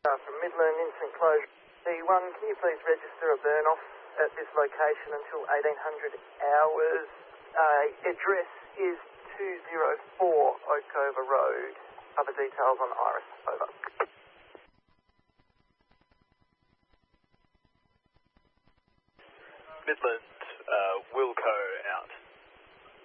From Midland Instant Closure. C1, can you please register a burn-off at this location until 1800 hours? Address is 204 Oakover Road. Other details on Iris. Over. Midland, Wilco